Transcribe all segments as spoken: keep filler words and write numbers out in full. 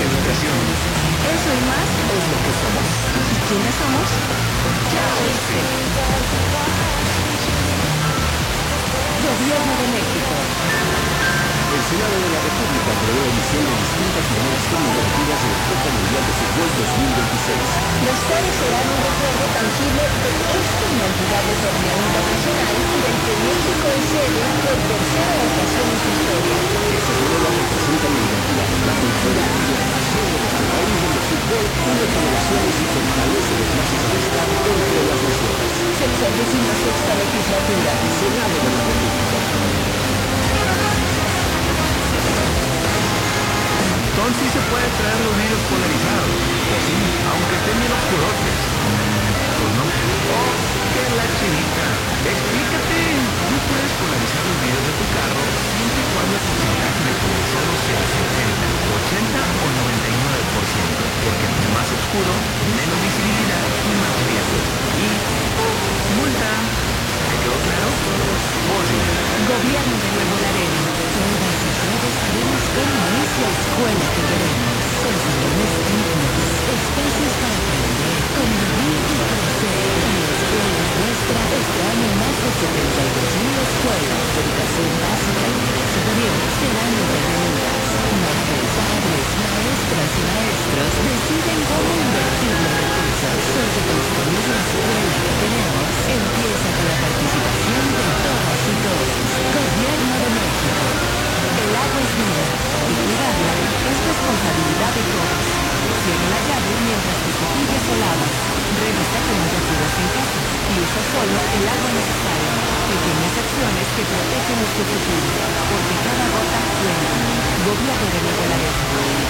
educación. Eso y más es lo que somos. ¿Y quiénes somos? Ya oíste. Gobierno de México. El Senado de la República aprobó emisión de distintas monedas conmemorativas de la Copa Mundial de Fútbol dos mil veintiséis. Los cuales serán un recuerdo tangible de este inolvidable torneo internacional del que México es sede por tercera ocasión en su historia. Esas monedas representan la identidad, la cultura y la pasión de nuestro país, donde el fútbol une generaciones y fortalece los lazos de amistad entre las naciones. Sexagésima sexta legislatura. Senado de la República. Entonces sí se puede traer los vidrios polarizados. O sí, aunque estén bien oscurotes. Pues no. Oh, qué la chinita. Explícate. No puedes polarizar los vidrios de tu carro siempre y cuando el porcentaje de polarizado sea setenta, ochenta o noventa y nueve por ciento. Porque entre más oscuro, menos visibilidad y más riesgo. Y multa. ¿Te quedó claro? Oye. Gobierno de Nuevo Laredo. Todas y todos sabemos cómo es la escuela que queremos. Con salones dignos, espacios para aprender, convivir y crecer. En la escuela nuestra, este año más de setenta y dos mil escuelas de educación básica y media superior serán intervenidas. Madres, padres, maestras y maestros deciden cómo invertir los recursos. Porque construir la escuela que tenemos empieza con la participación de todas y todos. Gobierno de México. El agua es vida y cuidarla es responsabilidad de todos. Cierra la llave mientras te cepillas o lavas. Revisa que no te activas en casa y usa solo el agua necesaria. Pequeñas acciones que protegen nuestro futuro. Porque cada gota cuenta. Gobierno de Nuevo Laredo.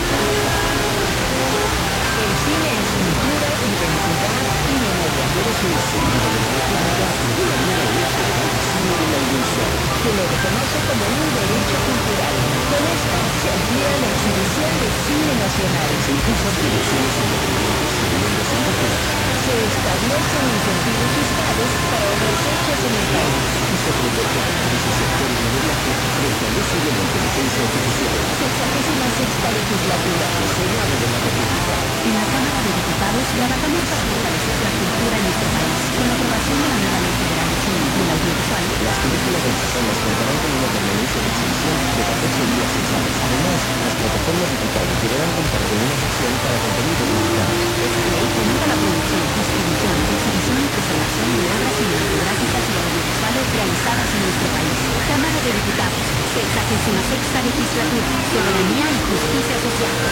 El cine es cultura, identidad y memoria. Por eso el Senado de la República aprobó la nueva ley federal de cine de la audiovisual, que lo reconoce como un derecho cultural. Con esta se amplía la exhibición de cine nacional. se impulsan producciones independientes y viviendas en culturas, Se establecen incentivos fiscales para obras hechas en el país. y se protegen actrices y actores de doblaje frente al uso de la inteligencia artificial. Sexagésima sexta legislatura. Senado de la República. En la Cámara de Diputados trabajamos para fortalecer la cultura en nuestro país. Con la aprobación de la nueva ley federal de cine y el audiovisual, Las películas en salas contarán con una permanencia de exhibición de catorce días en salas. Además, las plataformas digitales deberán contar con una sección para contenidos digitales. esta ley fomenta la producción, distribución, exhibición y preservación de obras cinematográficas y audiovisuales realizadas en nuestro país. Cámara de Diputados, sexagésima sexta legislatura, soberanía y justicia social.